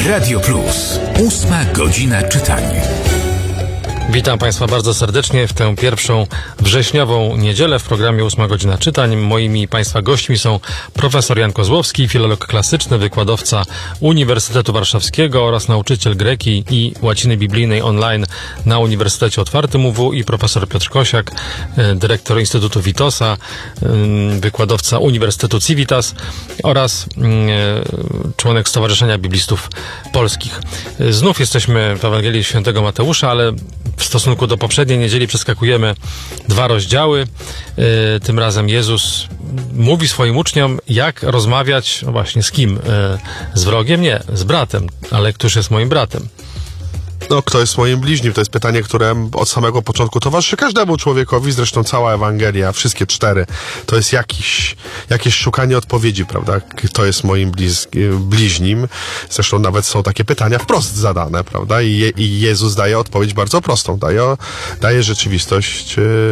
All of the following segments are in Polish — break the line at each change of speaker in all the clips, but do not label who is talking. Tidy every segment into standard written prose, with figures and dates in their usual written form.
Radio Plus. 8 godzina czytania.
Witam Państwa bardzo serdecznie w tę pierwszą wrześniową niedzielę w programie 8 godzina czytań. Moimi Państwa gośćmi są profesor Jan Kozłowski, filolog klasyczny, wykładowca Uniwersytetu Warszawskiego oraz nauczyciel greki i łaciny biblijnej online na Uniwersytecie Otwartym UW i profesor Piotr Kosiak, dyrektor Instytutu Witosa, wykładowca Uniwersytetu Civitas oraz członek Stowarzyszenia Biblistów Polskich. Znów jesteśmy w Ewangelii Świętego Mateusza, ale w stosunku do poprzedniej niedzieli przeskakujemy 2 rozdziały. Tym razem Jezus mówi swoim uczniom, jak rozmawiać, no właśnie z kim? Z wrogiem? Nie, z bratem. Ale któż jest moim bratem?
No, kto jest moim bliźnim? To jest pytanie, które od samego początku towarzyszy każdemu człowiekowi, zresztą cała Ewangelia, wszystkie 4, to jest jakieś szukanie odpowiedzi, prawda? Kto jest moim bliźnim? Zresztą nawet są takie pytania wprost zadane, prawda? I Jezus daje odpowiedź bardzo prostą. Daje rzeczywistość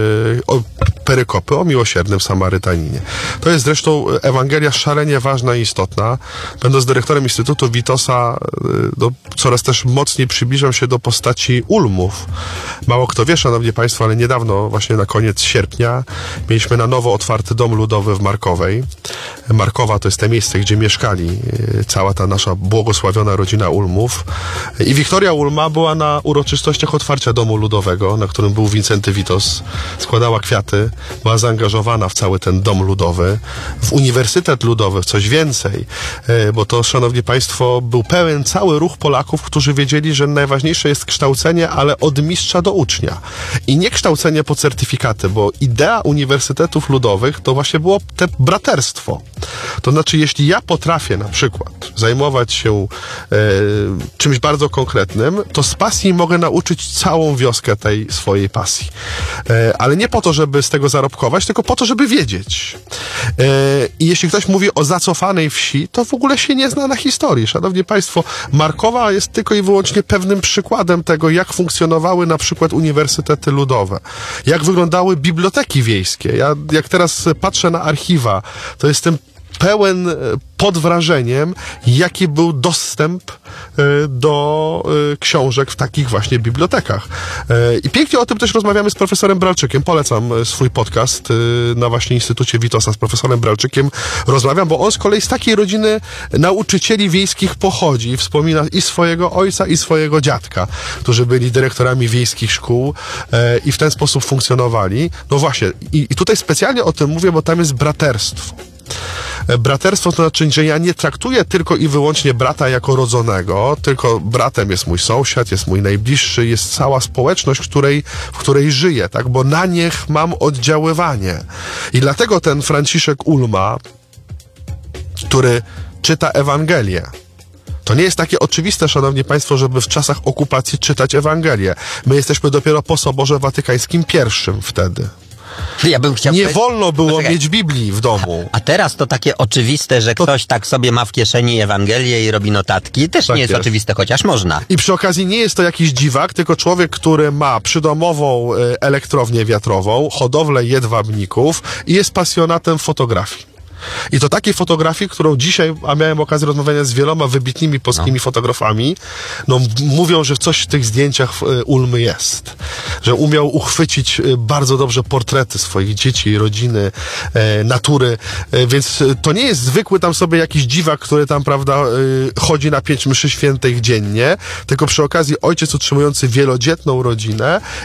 perykopy o miłosiernym Samarytaninie. To jest zresztą Ewangelia szalenie ważna i istotna. Będąc dyrektorem Instytutu Witosa, coraz też mocniej przybliżam się do postaci ulmów. Mało kto wie, szanowni państwo, ale niedawno, właśnie na koniec sierpnia, mieliśmy na nowo otwarty dom ludowy w Markowej. Markowa to jest to miejsce, gdzie mieszkali cała ta nasza błogosławiona rodzina Ulmów. I Wiktoria Ulma była na uroczystościach otwarcia domu ludowego, na którym był Wincenty Witos. Składała kwiaty, była zaangażowana w cały ten dom ludowy, w Uniwersytet Ludowy, w coś więcej, bo to, szanowni państwo, był pełen cały ruch Polaków, którzy wiedzieli, że najważniejsze jest kształcenie, ale od mistrza do ucznia. I nie kształcenie po certyfikaty, bo idea uniwersytetów ludowych to właśnie było te braterstwo. To znaczy, jeśli ja potrafię na przykład zajmować się czymś bardzo konkretnym, to z pasji mogę nauczyć całą wioskę tej swojej pasji. Ale nie po to, żeby z tego zarobkować, tylko po to, żeby wiedzieć. I jeśli ktoś mówi o zacofanej wsi, to w ogóle się nie zna na historii. Szanowni państwo, Markowa jest tylko i wyłącznie pewnym przykładem tego, jak funkcjonowały na przykład uniwersytety ludowe. Jak wyglądały biblioteki wiejskie. Ja jak teraz patrzę na archiwa, to jestem pełen pod wrażeniem, jaki był dostęp do książek w takich właśnie bibliotekach. I pięknie o tym też rozmawiamy z profesorem Bralczykiem. Polecam swój podcast na właśnie Instytucie Witosa z profesorem Bralczykiem. Rozmawiam, bo on z kolei z takiej rodziny nauczycieli wiejskich pochodzi. Wspomina i swojego ojca, i swojego dziadka, którzy byli dyrektorami wiejskich szkół i w ten sposób funkcjonowali. No właśnie, i tutaj specjalnie o tym mówię, bo tam jest braterstwo. Braterstwo to znaczy, że ja nie traktuję tylko i wyłącznie brata jako rodzonego, tylko bratem jest mój sąsiad, jest mój najbliższy, jest cała społeczność, w której żyję, tak? Bo na nich mam oddziaływanie. I dlatego ten Franciszek Ulma, który czyta Ewangelię, to nie jest takie oczywiste, szanowni państwo, żeby w czasach okupacji czytać Ewangelię. My jesteśmy dopiero po Soborze Watykańskim I wtedy.
Ja bym chciał...
Nie wolno było mieć Biblii w domu.
A teraz to takie oczywiste, że ktoś tak sobie ma w kieszeni Ewangelię i robi notatki. Też tak nie jest oczywiste, chociaż można.
I przy okazji nie jest to jakiś dziwak, tylko człowiek, który ma przydomową elektrownię wiatrową, hodowlę jedwabników i jest pasjonatem fotografii. I to takiej fotografii, którą dzisiaj, a miałem okazję rozmawiania z wieloma wybitnymi polskimi fotografami, no mówią, że coś w tych zdjęciach Ulmy jest. Że umiał uchwycić bardzo dobrze portrety swoich dzieci, rodziny, natury, więc to nie jest zwykły tam sobie jakiś dziwak, który tam, prawda, chodzi na 5 mszy świętych dziennie, tylko przy okazji ojciec utrzymujący wielodzietną rodzinę